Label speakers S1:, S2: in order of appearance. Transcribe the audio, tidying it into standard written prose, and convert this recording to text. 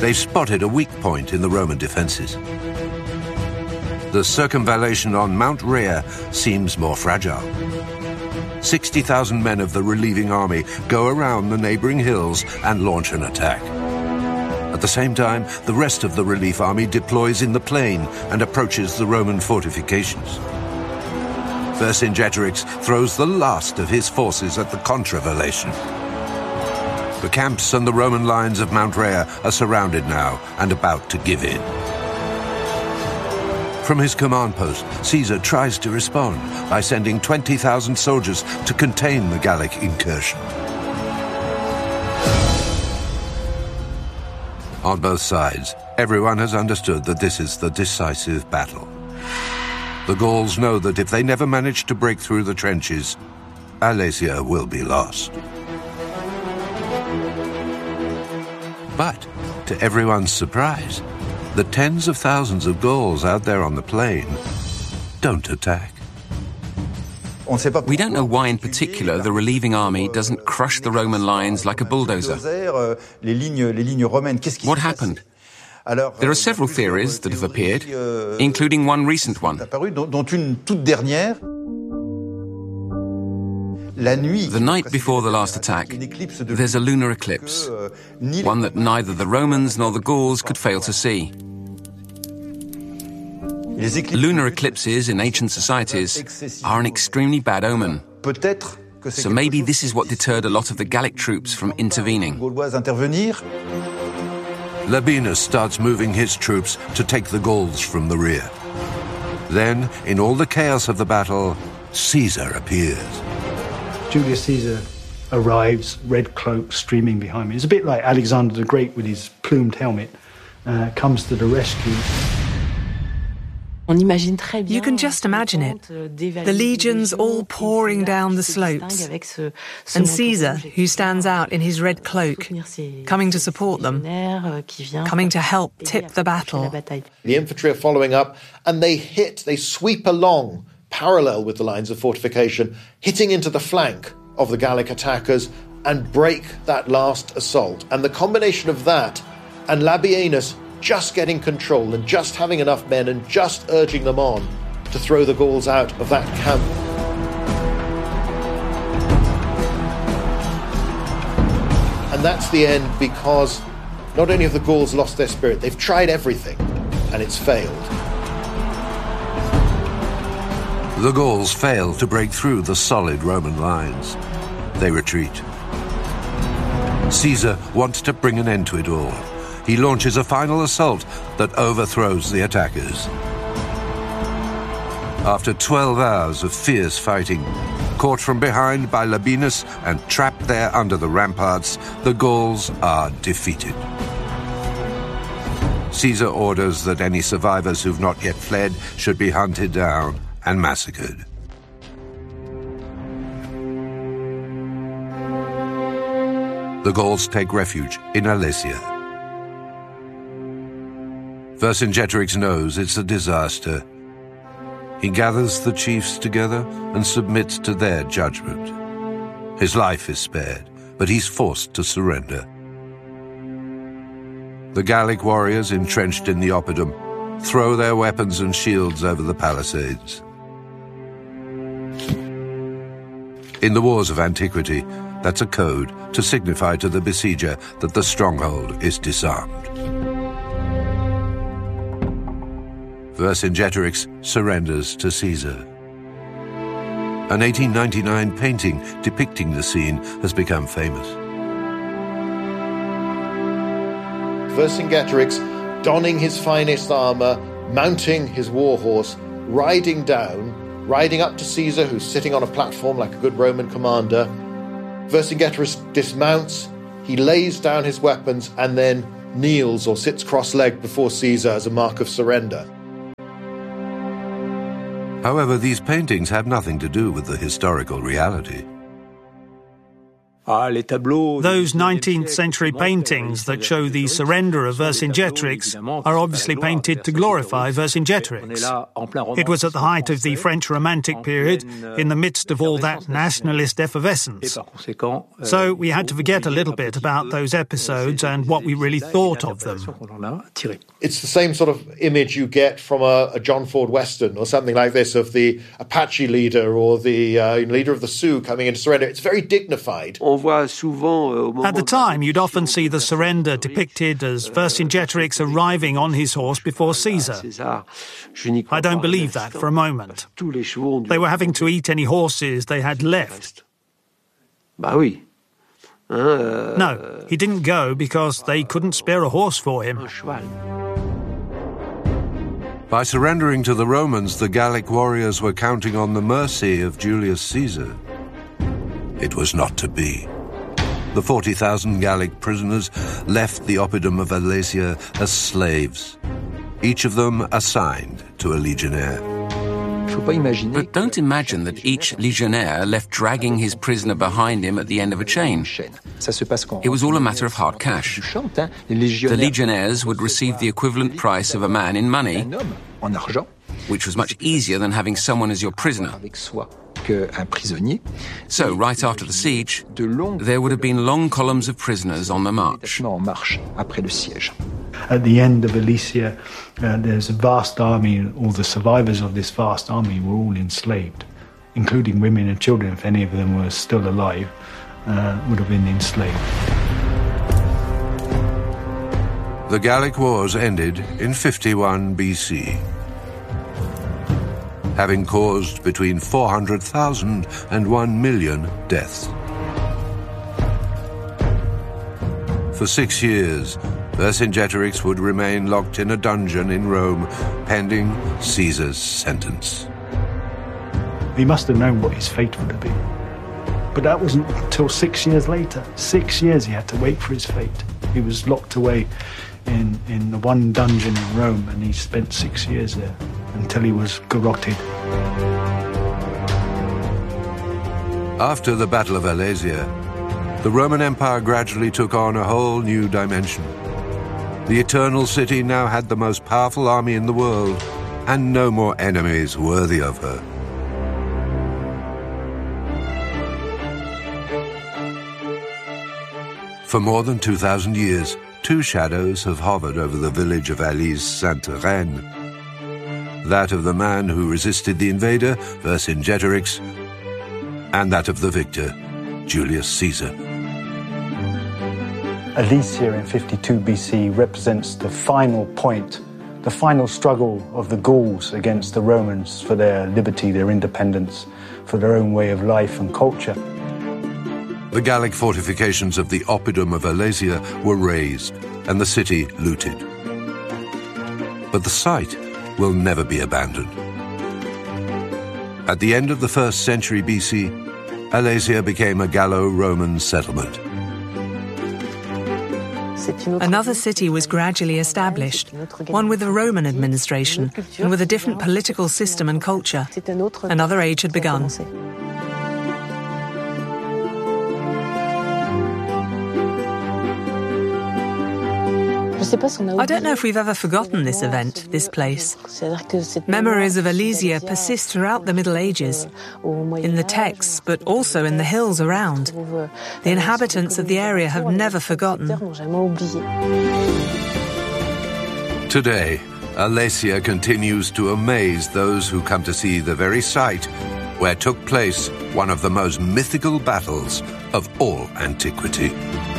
S1: they've spotted a weak point in the Roman defences. The circumvallation on Mount Rhea seems more fragile. 60,000 men of the relieving army go around the neighbouring hills and launch an attack. At the same time, the rest of the relief army deploys in the plain and approaches the Roman fortifications. Vercingetorix throws the last of his forces at the contravallation. The camps and the Roman lines of Mount Rhea are surrounded now and about to give in. From his command post, Caesar tries to respond by sending 20,000 soldiers to contain the Gallic incursion. On both sides, everyone has understood that this is the decisive battle. The Gauls know that if they never manage to break through the trenches, Alesia will be lost. But, to everyone's surprise, the tens of thousands of Gauls out there on the plain don't attack.
S2: We don't know why in particular the relieving army doesn't crush the Roman lines like a bulldozer. What happened? There are several theories that have appeared, including one recent one. The night before the last attack, there's a lunar eclipse, one that neither the Romans nor the Gauls could fail to see. Lunar eclipses in ancient societies are an extremely bad omen. So maybe this is what deterred a lot of the Gallic troops from intervening.
S1: Labienus starts moving his troops to take the Gauls from the rear. Then, in all the chaos of the battle, Caesar appears.
S3: Julius Caesar arrives, red cloak streaming behind me. It's a bit like Alexander the Great with his plumed helmet, comes to the rescue.
S4: You can just imagine it. The legions all pouring down the slopes. And Caesar, who stands out in his red cloak, coming to support them, coming to help tip the battle.
S5: The infantry are following up, and they sweep along parallel with the lines of fortification, hitting into the flank of the Gallic attackers and break that last assault. And the combination of that and Labienus just getting control and just having enough men and just urging them on to throw the Gauls out of that camp. And that's the end, because not only have the Gauls lost their spirit, they've tried everything and it's failed.
S1: The Gauls fail to break through the solid Roman lines. They retreat. Caesar wants to bring an end to it all. He launches a final assault that overthrows the attackers. After 12 hours of fierce fighting, caught from behind by Labienus and trapped there under the ramparts, the Gauls are defeated. Caesar orders that any survivors who've not yet fled should be hunted down and massacred. The Gauls take refuge in Alesia. Vercingetorix knows it's a disaster. He gathers the chiefs together and submits to their judgment. His life is spared, but he's forced to surrender. The Gallic warriors entrenched in the Oppidum throw their weapons and shields over the palisades. In the wars of antiquity, that's a code to signify to the besieger that the stronghold is disarmed. Vercingetorix surrenders to Caesar. An 1899 painting depicting the scene has become famous.
S5: Vercingetorix, donning his finest armour, mounting his war horse, riding up to Caesar, who's sitting on a platform like a good Roman commander. Vercingetorix dismounts, he lays down his weapons and then kneels or sits cross-legged before Caesar as a mark of surrender.
S1: However, these paintings have nothing to do with the historical reality.
S6: Those 19th century paintings that show the surrender of Vercingetorix are obviously painted to glorify Vercingetorix. It was at the height of the French Romantic period, in the midst of all that nationalist effervescence. So we had to forget a little bit about those episodes and what we really thought of them.
S5: It's the same sort of image you get from a John Ford Western or something like this, of the Apache leader or the leader of the Sioux coming in to surrender. It's very dignified.
S6: At the time, you'd often see the surrender depicted as Vercingetorix arriving on his horse before Caesar. I don't believe that for a moment. They were having to eat any horses they had left. No, he didn't go because they couldn't spare a horse for him.
S1: By surrendering to the Romans, the Gallic warriors were counting on the mercy of Julius Caesar. It was not to be. The 40,000 Gallic prisoners left the oppidum of Alesia as slaves, each of them assigned to a legionnaire.
S2: But don't imagine that each legionnaire left dragging his prisoner behind him at the end of a chain. It was all a matter of hard cash. The legionnaires would receive the equivalent price of a man in money, which was much easier than having someone as your prisoner. So, right after the siege, there would have been long columns of prisoners on the march.
S3: At the end of Alesia, there's a vast army, and all the survivors of this vast army were all enslaved, including women and children. If any of them were still alive, would have been enslaved.
S1: The Gallic Wars ended in 51 BC, having caused between 400,000 and 1 million deaths. For 6 years, Vercingetorix would remain locked in a dungeon in Rome, pending Caesar's sentence.
S3: He must have known what his fate would have been. But that wasn't until 6 years later. 6 years he had to wait for his fate. He was locked away in the one dungeon in Rome, and he spent 6 years there until he was garroted.
S1: After the Battle of Alesia, the Roman Empire gradually took on a whole new dimension. The Eternal City now had the most powerful army in the world, and no more enemies worthy of her. For more than 2,000 years, two shadows have hovered over the village of Alise-Sainte-Reine. That of the man who resisted the invader, Vercingetorix, and that of the victor, Julius Caesar.
S3: Alesia in 52 BC represents the final point, the final struggle of the Gauls against the Romans for their liberty, their independence, for their own way of life and culture.
S1: The Gallic fortifications of the oppidum of Alesia were razed and the city looted. But the site will never be abandoned. At the end of the 1st century BC, Alesia became a Gallo-Roman settlement.
S4: Another city was gradually established, one with a Roman administration and with a different political system and culture. Another age had begun. I don't know if we've ever forgotten this event, this place. Memories of Alesia persist throughout the Middle Ages, in the texts, but also in the hills around. The inhabitants of the area have never forgotten.
S1: Today, Alesia continues to amaze those who come to see the very site where took place one of the most mythical battles of all antiquity.